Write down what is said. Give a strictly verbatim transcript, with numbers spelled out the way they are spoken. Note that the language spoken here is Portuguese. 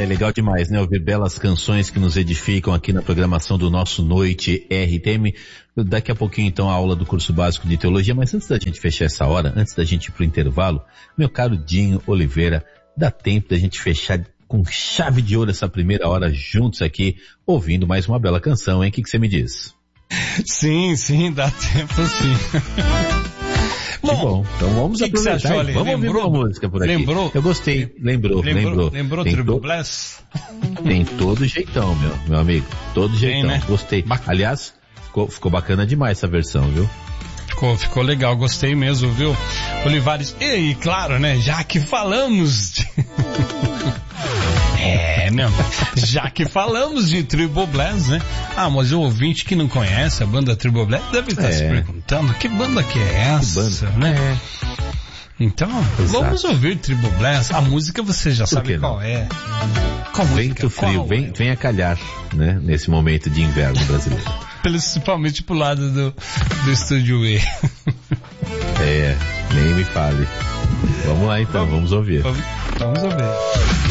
É legal demais, né? Ouvir belas canções que nos edificam aqui na programação do nosso Noite R T M. Daqui a pouquinho, então, a aula do curso básico de teologia. Mas antes da gente fechar essa hora, antes da gente ir pro intervalo, meu caro Dinho Oliveira, dá tempo da gente fechar com chave de ouro essa primeira hora juntos aqui, ouvindo mais uma bela canção, hein? O que que você me diz? Sim, sim, dá tempo sim. Bom, bom, então vamos que aproveitar. Que você achou, e vamos lembrou? ouvir uma música por aqui. Lembrou? Eu gostei. Lembrou, lembrou. lembrou. Lembrou Tem Triple to... Bless? Tem todo jeitão, meu, meu amigo. Todo jeitão. Tem, né? Gostei. Bac... Aliás, ficou, ficou bacana demais essa versão, viu? Ficou, ficou legal, gostei mesmo, viu? Olivares, e claro, né, já que falamos de... É, meu, já que falamos de Triple Bless, né? Ah, mas o ouvinte que não conhece a banda Triple Bless deve estar é. se perguntando, que banda que é essa, que banda? Né? É. Então, exato. Vamos ouvir Triple Bless. A música você já Por sabe qual não? é. Qual Vento música? frio, vem, é? vem a calhar, né? Nesse momento de inverno brasileiro. Principalmente pro lado do, do Estúdio E. É, nem me fale. Vamos lá então, vamos, vamos ouvir. Vamos, vamos ouvir.